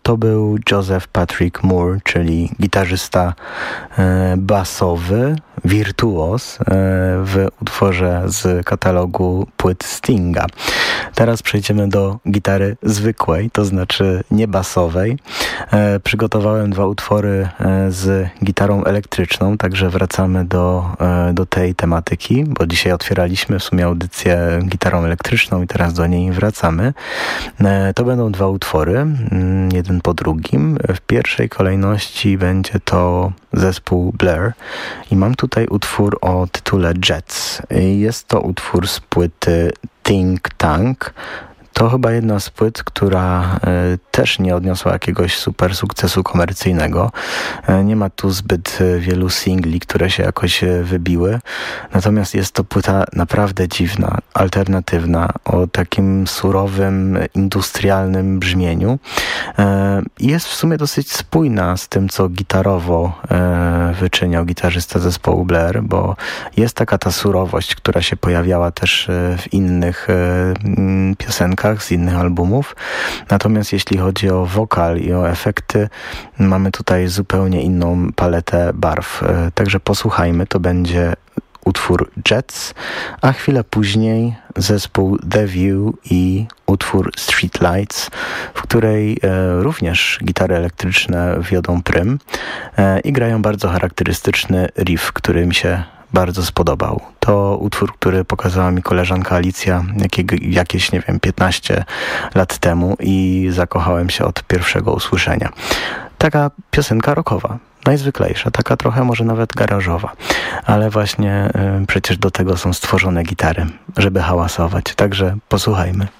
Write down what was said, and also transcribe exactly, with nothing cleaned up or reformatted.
to był Joseph Patrick Moore, czyli gitarzysta e, basowy, wirtuos e, w utworze z katalogu płyt Stinga. Teraz przejdziemy do gitary zwykłej, to znaczy nie basowej. E, przygotowałem dwa utwory e, z gitarą elektryczną, także wracamy do, e, do tej tematyki, bo dzisiaj otwieraliśmy w sumie audycję gitarą elektryczną i teraz do niej wracamy. E, to będą dwa utwory, mm, jeden po drugim. W pierwszej kolejności będzie to zespół Blur i mam tutaj utwór o tytule Jets. Jest to utwór z płyty Think Tank. To chyba jedna z płyt, która e, też nie odniosła jakiegoś super sukcesu komercyjnego. E, nie ma tu zbyt wielu singli, które się jakoś wybiły. Natomiast jest to płyta naprawdę dziwna, alternatywna, o takim surowym, industrialnym brzmieniu. E, jest w sumie dosyć spójna z tym, co gitarowo e, wyczyniał gitarzysta zespołu Blur, bo jest taka ta surowość, która się pojawiała też w innych e, piosenkach, z innych albumów. Natomiast jeśli chodzi o wokal i o efekty, mamy tutaj zupełnie inną paletę barw. Także posłuchajmy, to będzie utwór Jets, a chwilę później zespół The View i utwór Streetlights, w której e, również gitary elektryczne wiodą prym e, i grają bardzo charakterystyczny riff, który mi się bardzo spodobał. To utwór, który pokazała mi koleżanka Alicja jakiego, jakieś, nie wiem, piętnaście lat temu i zakochałem się od pierwszego usłyszenia. Taka piosenka rockowa, najzwyklejsza, taka trochę może nawet garażowa, ale właśnie y, przecież do tego są stworzone gitary, żeby hałasować. Także posłuchajmy.